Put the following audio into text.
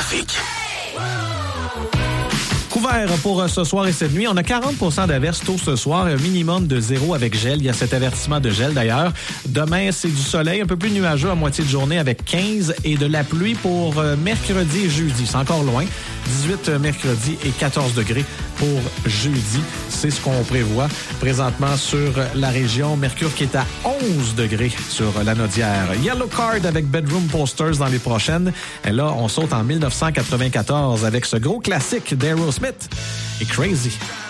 trafic. Couvert pour ce soir et cette nuit. On a 40% d'averses tôt ce soir, un minimum de 0 avec gel. Il y a cet avertissement de gel d'ailleurs. Demain, c'est du soleil, un peu plus nuageux à moitié de journée avec 15 et de la pluie pour mercredi et jeudi. C'est encore loin. 18 mercredi et 14 degrés pour jeudi. C'est ce qu'on prévoit présentement sur la région. Mercure qui est à 11 degrés sur la Naudière. Yellow Card avec Bedroom Posters dans les prochaines. Et là, on saute en 1994 avec ce gros classique d'Aerosmith et Crazy.